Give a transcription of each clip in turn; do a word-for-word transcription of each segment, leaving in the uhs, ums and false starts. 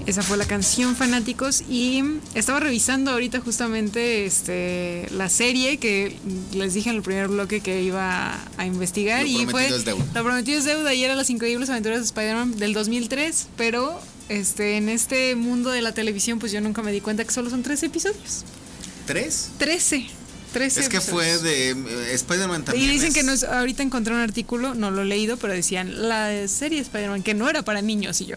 Esa fue la canción, fanáticos. Y estaba revisando ahorita justamente este la serie que les dije en el primer bloque que iba a investigar. Lo y fue es deuda. Lo prometido es deuda. Y era Las Increíbles Aventuras de Spider-Man del dos mil tres. Pero este en este mundo de la televisión, pues yo nunca me di cuenta que solo son tres episodios. ¿Tres? Trece. trece Es que episodios. fue de eh, Spider-Man también. Y dicen es... que no es, ahorita encontré un artículo, no lo he leído, pero decían la serie de Spider-Man que no era para niños. Y yo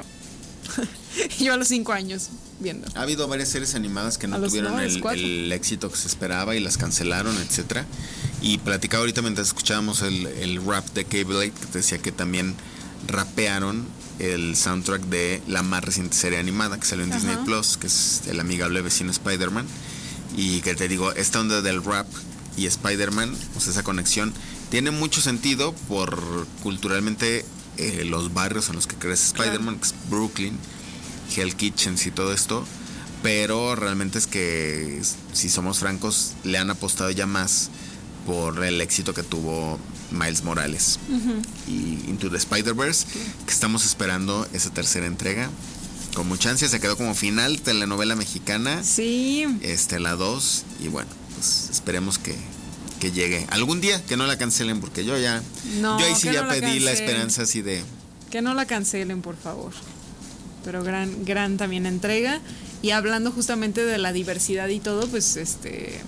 yo a los cinco años viendo. Ha habido varias series animadas que no los, tuvieron no, el, el éxito que se esperaba y las cancelaron, etcétera. Y platicaba ahorita mientras escuchábamos el, el rap de Cable, que te decía que también rapearon el soundtrack de la más reciente serie animada que salió en Ajá. Disney Plus, que es El amigable vecino Spider-Man. Y que te digo, esta onda del rap y Spider-Man, o sea, esa conexión tiene mucho sentido por culturalmente eh, los barrios en los que crece Spider-Man, claro. Que es Brooklyn, Hell Kitchens y todo esto, pero realmente es que, si somos francos, le han apostado ya más por el éxito que tuvo Miles Morales uh-huh. y Into the Spider-Verse, uh-huh. que estamos esperando esa tercera entrega con mucha ansia. Se quedó como final telenovela mexicana, sí, este la dos, y bueno, pues esperemos que que llegue algún día, que no la cancelen, porque yo ya no, yo ahí sí ya no pedí la, la esperanza así de que no la cancelen, por favor. Pero gran gran también entrega. Y hablando justamente de la diversidad y todo, pues este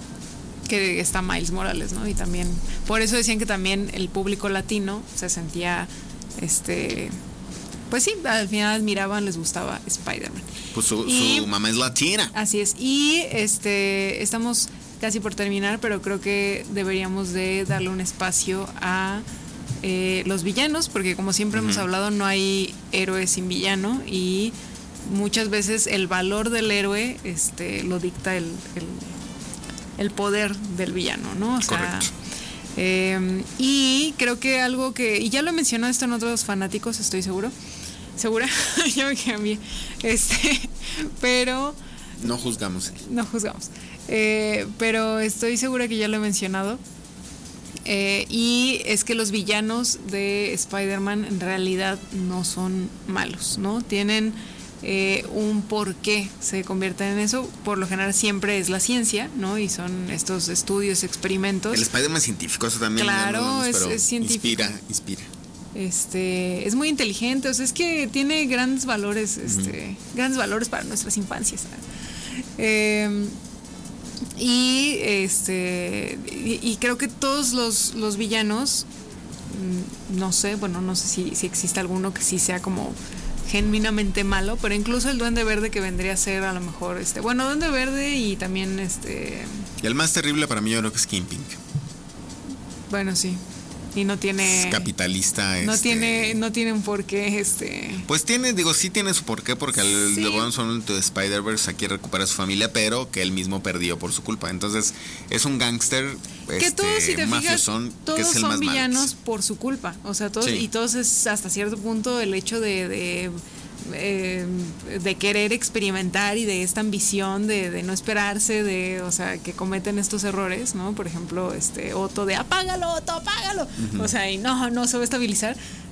que está Miles Morales, ¿no? Y también por eso decían que también el público latino se sentía este pues sí, al final admiraban, les gustaba Spider-Man. Pues su, y, su mamá es latina. Así es. Y este estamos casi por terminar, pero creo que deberíamos de darle un espacio a eh, los villanos, porque como siempre uh-huh. hemos hablado, no hay héroe sin villano, y muchas veces el valor del héroe este lo dicta el, el, el poder del villano, ¿no? O sea, correcto. Eh, y creo que algo que, y ya lo he mencionado esto en otros fanáticos, estoy seguro, segura, ya me cambié, este, pero no juzgamos, no juzgamos, eh, pero estoy segura que ya lo he mencionado, eh, y es que los villanos de Spider-Man en realidad no son malos, ¿no? Tienen Eh, un por qué se convierten en eso. Por lo general siempre es la ciencia, ¿no? Y son estos estudios, experimentos. El Spider-Man científico, eso también. Claro, no, no, no, es, es científico. Inspira, inspira. Este, es muy inteligente, o sea, es que tiene grandes valores, este, uh-huh. grandes valores para nuestras infancias. Eh, y este, y, y creo que todos los, los villanos, no sé, bueno, no sé si, si existe alguno que sí sea como genuinamente malo, pero incluso el Duende Verde, que vendría a ser a lo mejor este, bueno, Duende Verde, y también este y el más terrible para mí yo creo que es Kingpin. Bueno, sí. Y no tiene es capitalista, no este, tiene no tiene un porqué, este pues tiene, digo, sí tiene su porqué, porque el sí. de One to the Spider-Verse aquí recupera a su familia, pero que él mismo perdió por su culpa. Entonces es un gángster, que este, todos, si te mafiosón, fijas, todos que es el son más villanos malo. por su culpa, o sea, todos, sí. y todos es hasta cierto punto el hecho de, de Eh, de querer experimentar y de esta ambición de, de no esperarse, de, o sea, que cometen estos errores, ¿no? Por ejemplo, este Otto de apágalo, Otto, apágalo, uh-huh. o sea, y no, no se va a estabilizar.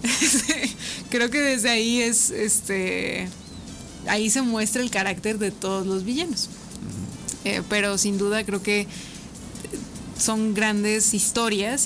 Creo que desde ahí es, este, ahí se muestra el carácter de todos los villanos. Uh-huh. Eh, pero sin duda creo que son grandes historias